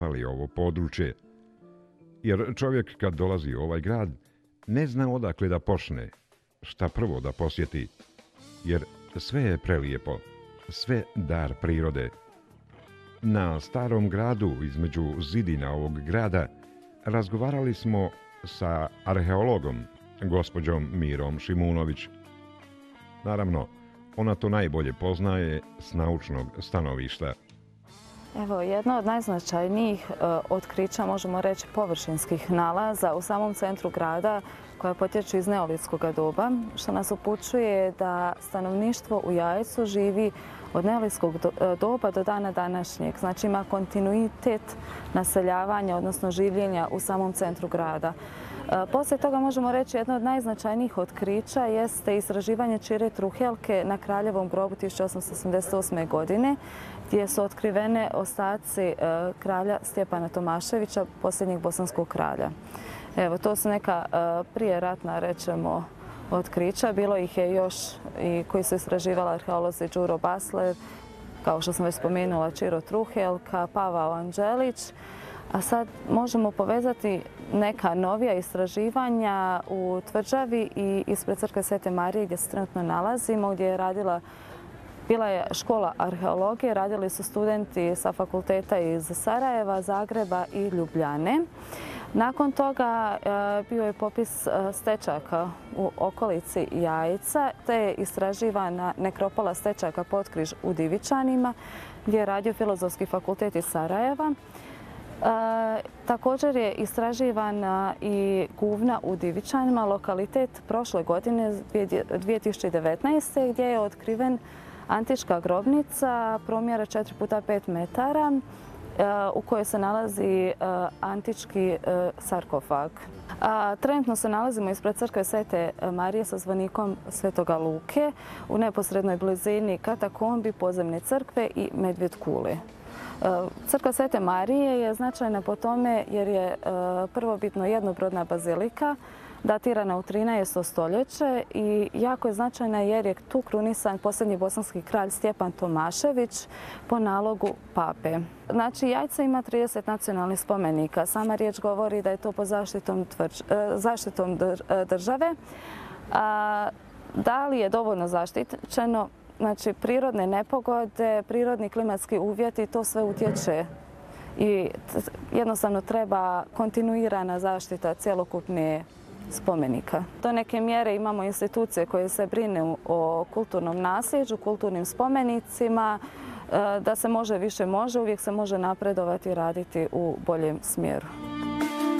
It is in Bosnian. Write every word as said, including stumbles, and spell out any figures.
ali ovo područje. Jer čovjek kad dolazi u ovaj grad ne zna odakle da počne, šta prvo da posjeti, jer sve je prelijepo, sve dar prirode. Na Starom gradu, između zidina ovog grada, razgovarali smo sa arheologom, gospođom Mirom Šimunović. Naravno, ona to najbolje poznaje s naučnog stanovišta. Evo, jedno od najznačajnijih e, otkrića, možemo reći površinskih nalaza u samom centru grada koja potječu iz neolitskog doba, što nas upućuje da stanovništvo u Jajcu živi od neolitskog doba do dana današnjeg. Znači ima kontinuitet naseljavanja, odnosno življenja u samom centru grada. E, poslije toga možemo reći jedno od najznačajnijih otkrića jeste istraživanje Ćire Truhelke na Kraljevom grobu tisuću osamsto osamdeset osme. godine, gdje su otkrivene ostaci e, kralja Stjepana Tomaševića, posljednjeg bosanskog kralja. Evo, to su neka e, prijeratna, rečemo, otkrića. Bilo ih je još i koji su istraživala arheolozi Đuro Basler, kao što sam već spomenula, Ćiro Truhelka, Pavao Anđelić. A sad možemo povezati neka novija istraživanja u Tvrđavi i ispred crkve Svete Marije gdje se trenutno nalazimo, gdje je radila Bila je škola arheologije, radili su studenti sa fakulteta iz Sarajeva, Zagreba i Ljubljane. Nakon toga bio je popis stečaka u okolici Jajca, te je istraživana nekropola stečaka Potkriž u Divičanima, gdje je radio Filozofski fakultet iz Sarajeva. E, također je istraživana i Guvna u Divičanima, lokalitet prošle godine, dvije tisuće devetnaeste. gdje je otkriven antička grobnica promjera četiri puta pet metara u kojoj se nalazi antički sarkofag. Trenutno se nalazimo ispred crkve Svete Marije sa zvonikom Svetoga Luke u neposrednoj blizini katakombi, podzemne crkve i Medvjed kule. Crkva Svete Marije je značajna po tome jer je prvobitno jednobrodna bazilika, datirana u trinaestom stoljeće i jako je značajna jer je tu krunisan posljednji bosanski kralj Stjepan Tomašević po nalogu pape. Znači, Jajce ima trideset nacionalnih spomenika. Sama riječ govori da je to pod zaštitom, tvrđ, zaštitom države. A, da li je dovoljno zaštićeno? Znači, prirodne nepogode, prirodni klimatski uvjeti, to sve utječe i jednostavno treba kontinuirana zaštita cjelokupne spomenika. Do neke mjere imamo institucije koje se brinu o kulturnom nasljeđu, kulturnim spomenicima, da se može više može, uvijek se može napredovati i raditi u boljem smjeru.